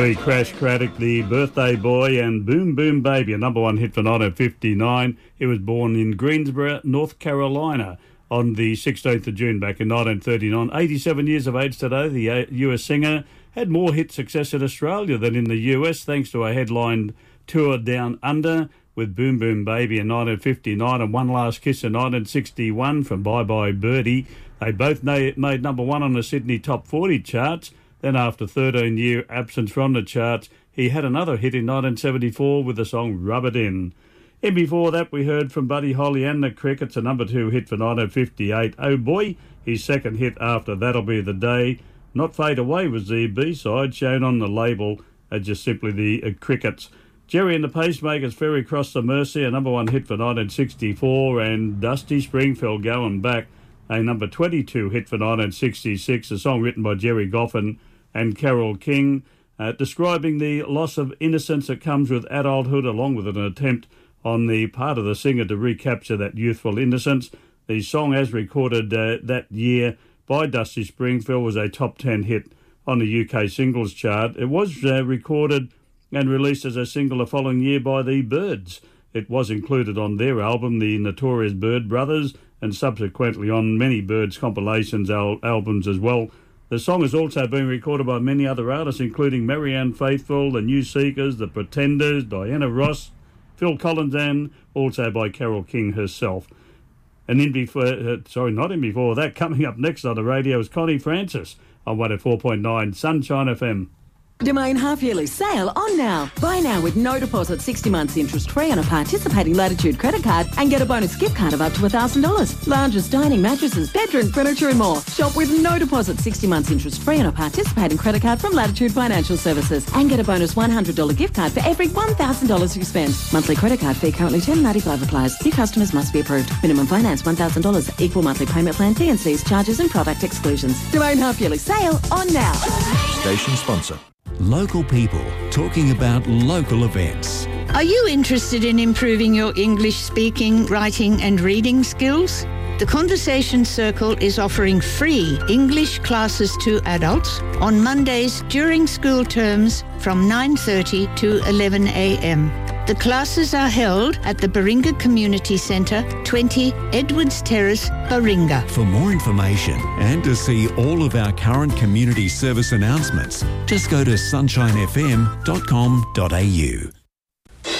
Joey Crash Craddock, the birthday boy, and Boom Boom Baby, a number one hit for 1959. He was born in Greensboro, North Carolina on the 16th of June back in 1939. 87 years of age today, the US singer had more hit success in Australia than in the US thanks to a headlined tour down under with Boom Boom Baby in 1959 and One Last Kiss in 1961 from Bye Bye Birdie. They both made number one on the Sydney Top 40 charts. Then after 13-year absence from the charts, he had another hit in 1974 with the song Rub It In. And before that, we heard from Buddy Holly and the Crickets, a number two hit for 1958. Oh Boy, his second hit after That'll Be the Day. Not Fade Away was the B-side, shown on the label as just simply the Crickets. Jerry and the Pacemakers, Ferry Cross the Mersey, a number one hit for 1964. And Dusty Springfield, Going Back, a number 22 hit for 1966, a song written by Jerry Goffin and Carole King, describing the loss of innocence that comes with adulthood, along with an attempt on the part of the singer to recapture that youthful innocence. The song, as recorded that year by Dusty Springfield, was a top 10 hit on the UK singles chart. It was recorded and released as a single the following year by the Byrds. It was included on their album, the Notorious Byrd Brothers, and subsequently on many Byrds compilations albums as well. The song has also been recorded by many other artists, including Marianne Faithfull, the New Seekers, the Pretenders, Diana Ross, Phil Collins, and also by Carole King herself. And not in before that, coming up next on the radio is Connie Francis on 104.9 Sunshine FM. Domain half-yearly sale on now. Buy now with no deposit, 60 months interest-free on a participating Latitude credit card and get a bonus gift card of up to $1,000. Lounges, dining, mattresses, bedroom furniture and more. Shop with no deposit, 60 months interest-free on a participating credit card from Latitude Financial Services and get a bonus $100 gift card for every $1,000 you spend. Monthly credit card fee currently $10.95 applies. New customers must be approved. Minimum finance $1,000. Equal monthly payment plan, T&Cs, charges and product exclusions. Domain half-yearly sale on now. Station sponsor. Local people talking about local events. Are you interested in improving your English speaking, writing and reading skills? The Conversation Circle is offering free English classes to adults on Mondays during school terms from 9:30 to 11 a.m. The classes are held at the Baringa Community Centre, 20 Edwards Terrace, Baringa. For more information and to see all of our current community service announcements, just go to sunshinefm.com.au.